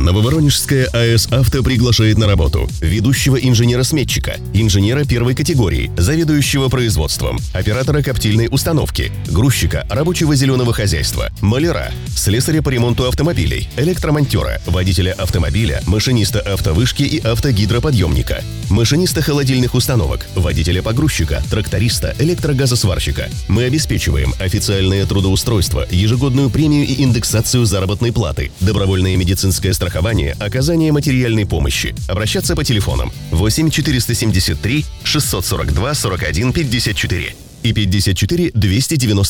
Нововоронежская АЭС «Авто» приглашает на работу ведущего инженера-сметчика, инженера первой категории, заведующего производством, оператора коптильной установки, грузчика рабочего зеленого хозяйства, маляра, слесаря по ремонту автомобилей, электромонтера, водителя автомобиля, машиниста автовышки и автогидроподъемника, машиниста холодильных установок, водителя погрузчика, тракториста, электрогазосварщика. Мы обеспечиваем официальное трудоустройство, ежегодную премию и индексацию заработной платы, добровольное медицинское страхование, оказание материальной помощи. Обращаться по телефонам 8 473 642 41 54 и 54 290.